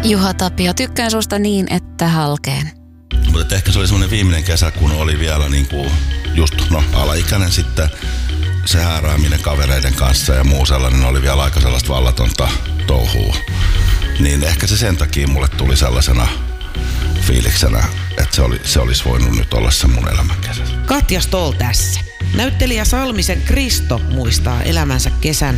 Juha Tapio, tykkään susta niin, että halkeen. Mutta ehkä se oli semmoinen viimeinen kesä, kun oli vielä just alaikäinen sitten. Se häärääminen kavereiden kanssa ja muu sellainen oli vielä aika sellaista vallatonta touhua. Niin ehkä se sen takia mulle tuli sellaisena fiiliksenä, että se olisi voinut nyt olla se mun elämän kesä. Katja Stoll tässä. Näyttelijä Salmisen Kristo muistaa elämänsä kesän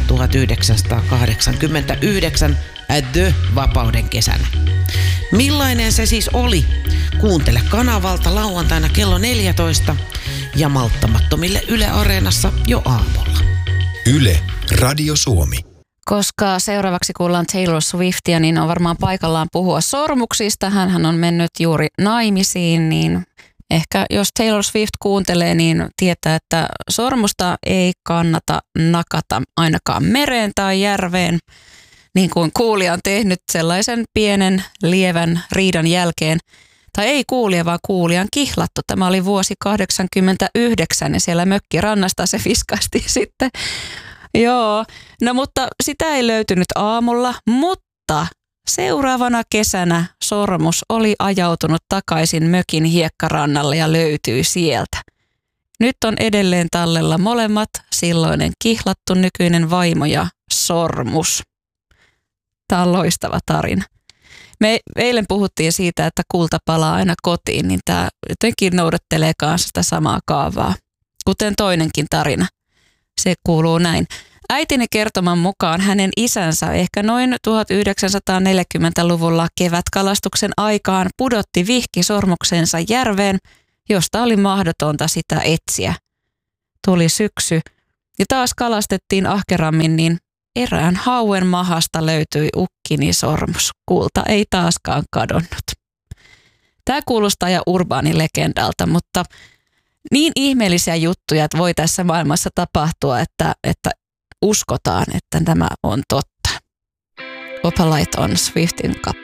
1989 The-vapauden kesänä. Millainen se siis oli? Kuuntele kanavalta lauantaina kello 14 ja malttamattomille Yle Areenassa jo aamulla. Yle, Radio Suomi. Koska seuraavaksi kuullaan Taylor Swiftia, niin on varmaan paikallaan puhua sormuksista. Hänhän on mennyt juuri naimisiin, niin ehkä jos Taylor Swift kuuntelee, niin tietää, että sormusta ei kannata nakata ainakaan mereen tai järveen, niin kuin kuulija on tehnyt sellaisen pienen lievän riidan jälkeen. Tai ei kuulija, vaan kuulijan kihlattu. Tämä oli vuosi 1989 ja siellä mökkirannasta se viskasti sitten. Joo, no mutta sitä ei löytynyt aamulla, mutta seuraavana kesänä sormus oli ajautunut takaisin mökin hiekkarannalle ja löytyi sieltä. Nyt on edelleen tallella molemmat, silloinen kihlattu nykyinen vaimo ja sormus. Tämä on loistava tarina. Me eilen puhuttiin siitä, että kulta palaa aina kotiin, niin tämä jotenkin noudattelee kanssa sitä samaa kaavaa, kuten toinenkin tarina. Se kuuluu näin. Äitini kertoman mukaan hänen isänsä ehkä noin 1940-luvulla kevätkalastuksen aikaan pudotti vihkisormuksensa järveen, josta oli mahdotonta sitä etsiä. Tuli syksy ja taas kalastettiin ahkerammin, niin erään hauen mahasta löytyi ukkinisormus. Kulta ei taaskaan kadonnut. Tämä kuulostaa ja urbaanilegendalta, mutta niin ihmeellisiä juttuja että voi tässä maailmassa tapahtua, että uskotaan, että tämä on totta. Opalite on Swiftin kappale.